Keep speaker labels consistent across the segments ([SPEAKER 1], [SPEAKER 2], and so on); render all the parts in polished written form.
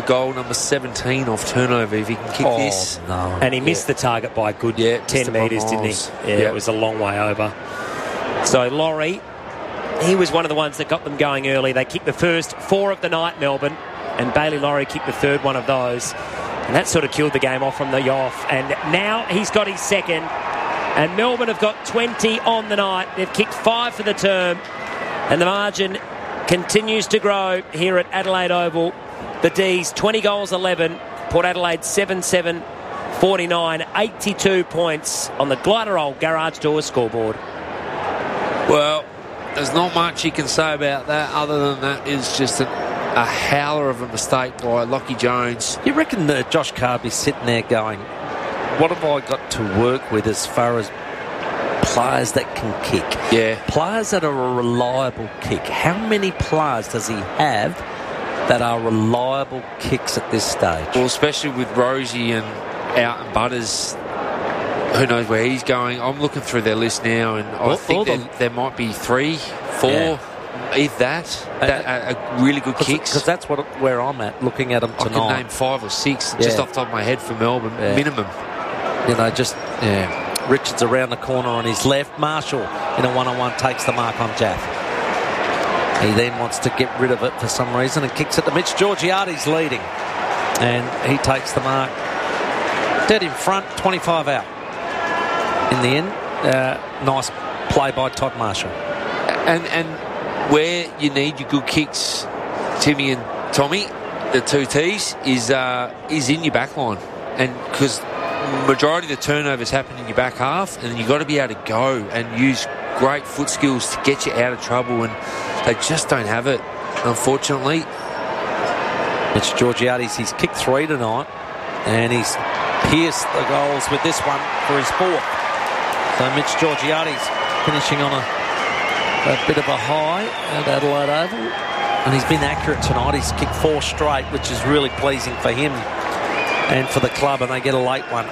[SPEAKER 1] goal number 17 off turnover if he can kick this.
[SPEAKER 2] No.
[SPEAKER 3] And he missed the target by a good 10 metres, didn't he? Yeah, it was a long way over. So Laurie, he was one of the ones that got them going early. They kicked the first 4 of the night, Melbourne, and Bailey Laurie kicked the third one of those. And that sort of killed the game off from the off. And now he's got his second. And Melbourne have got 20 on the night. They've kicked 5 for the term. And the margin continues to grow here at Adelaide Oval. The D's 20 goals 11. Port Adelaide 7-7, 49, 82 points on the Gliderol Garage Door scoreboard.
[SPEAKER 1] Well, there's not much you can say about that other than that is just a howler of a mistake by Lockie Jones.
[SPEAKER 2] You reckon that Josh Carby's sitting there going, what have I got to work with as far as players that can kick?
[SPEAKER 1] Yeah.
[SPEAKER 2] Players that are a reliable kick. How many players does he have that are reliable kicks at this stage?
[SPEAKER 1] Well, especially with Rosie and out and Butters, who knows where he's going. I'm looking through their list now, and I think there might be 3, 4, if that are really good kicks.
[SPEAKER 2] Because that's where I'm at, looking at them tonight.
[SPEAKER 1] I can name 5 or 6 just off the top of my head for Melbourne, minimum.
[SPEAKER 2] You know, Richards around the corner on his left. Marshall in a one-on-one takes the mark on Jaff. He then wants to get rid of it for some reason and kicks it to Mitch Georgiades leading. And he takes the mark. Dead in front, 25 out. In the end, nice play by Todd Marshall.
[SPEAKER 1] And where you need your good kicks, Timmy and Tommy, the 2 T's, is in your back line. And because majority of the turnovers happen in your back half, and you've got to be able to go and use great foot skills to get you out of trouble, and they just don't have it, unfortunately.
[SPEAKER 2] Mitch Georgiades, he's kicked 3 tonight, and he's pierced the goals with this one for his 4th. So Mitch Georgiades finishing on a bit of a high at Adelaide Oval, and he's been accurate tonight. He's kicked 4 straight, which is really pleasing for him and for the club, and they get a late one.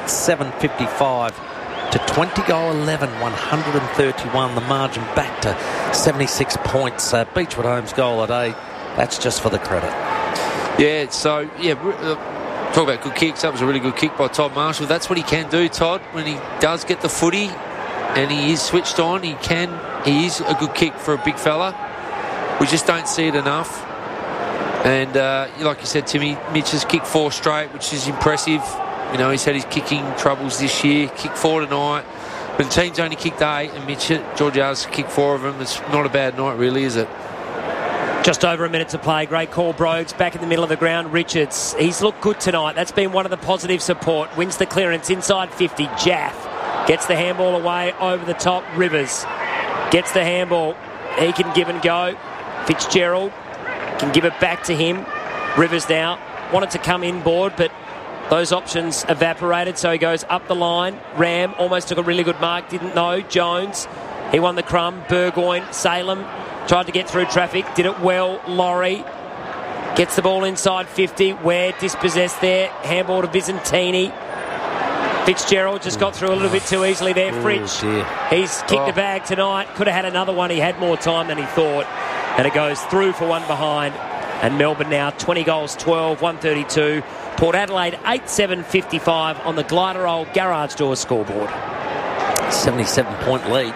[SPEAKER 2] 8-7-55 to 20 goal 11, 131. The margin back to 76 points. Beechwood Homes goal a day. That's just for the credit.
[SPEAKER 1] Yeah, so, talk about good kicks. That was a really good kick by Todd Marshall. That's what he can do, Todd, when he does get the footy and he is switched on. He is a good kick for a big fella. We just don't see it enough. And like you said, Timmy, Mitch has kicked 4 straight, which is impressive. You know, he's had his kicking troubles this year. Kicked 4 tonight. But the team's only kicked 8, and Mitch Georgiades kicked 4 of them. It's not a bad night, really, is it?
[SPEAKER 3] Just over a minute to play. Great call, Brogues. Back in the middle of the ground, Richards. He's looked good tonight. That's been one of the positive support. Wins the clearance inside 50. Jaff gets the handball away over the top. Rivers gets the handball. He can give and go. Fitzgerald can give it back to him. Rivers now wanted to come inboard, but those options evaporated, so he goes up the line. Ram almost took a really good mark, didn't know. Jones, he won the crumb. Burgoyne, Salem tried to get through traffic, did it well. Laurie gets the ball inside 50. Ware dispossessed there. Handball to Byzantini. Fitzgerald just got through a little bit too easily there. Fritsch, he's kicked the bag tonight. Could have had another one. He had more time than he thought. And it goes through for one behind. And Melbourne now 20 goals 12, 132. Port Adelaide 8-7-55 on the Gliderol Garage Door scoreboard.
[SPEAKER 2] 77-point lead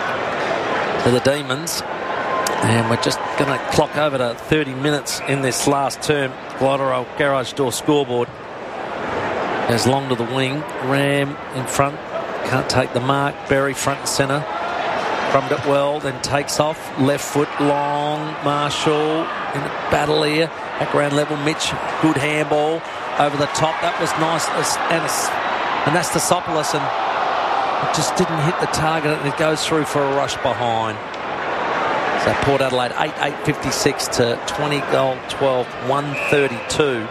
[SPEAKER 2] for the Demons. And we're just going to clock over to 30 minutes in this last term. Gliderol Garage Door scoreboard. Goes long to the wing. Ram in front. Can't take the mark. Berry front and centre. Drummed it well, then takes off. Left foot long. Marshall in the battle here. At ground level, Mitch. Good handball over the top. That was nice. And that's the Sopoulos. And it just didn't hit the target. And it goes through for a rush behind. So Port Adelaide 8-56 to 20 goal 12, 132.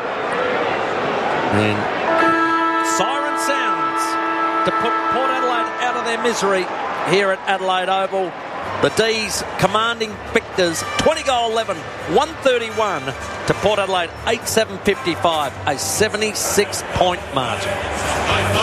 [SPEAKER 2] And siren sounds to put Port Adelaide out of their misery here at Adelaide Oval. The D's commanding victors, 20 goal 11, 131 to Port Adelaide 8-7-55, a 76-point margin.